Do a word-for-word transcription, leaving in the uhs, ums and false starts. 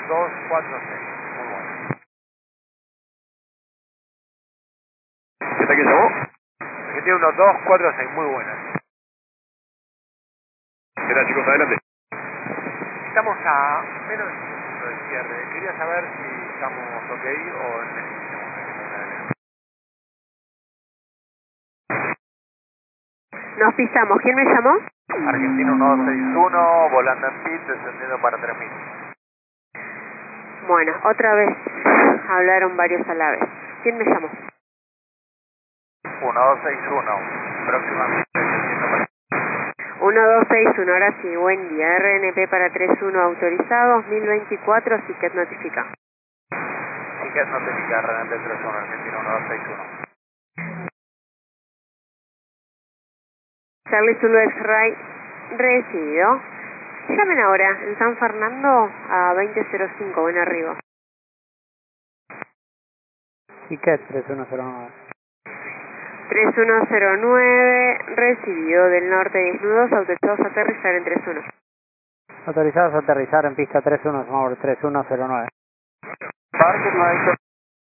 dos cuatro seis. Muy bueno. ¿Qué tal que llamó? Argentina uno dos cuatro seis, muy buena. ¿Qué tal, chicos? Adelante. Estamos a menos de un minuto del cierre. Quería saber si estamos ok o necesitamos alguna adelante. Nos pisamos. ¿Quién me llamó? Argentina uno dos seis uno, volando en pit, descendiendo para tres mil. Bueno, otra vez hablaron varios a la vez. ¿Quién me llamó? uno dos seis uno, próximamente descendiendo para... uno dos seis uno, ahora sí, buen día. R N P para tres uno autorizado, dos mil veinticuatro, Siquet notifica. Siquet notifica, R N P tres uno, Argentina uno dos seis uno. Charlie Zulu X-Ray, recibido. Llamen ahora en San Fernando a veinte cero cinco, ven arriba. Siquet tres uno cero nueve. tres uno cero nueve, recibido del norte diez nudos, autorizados a aterrizar en tres uno. Autorizados a aterrizar en pista tres uno, sobre tres uno cero nueve. Parque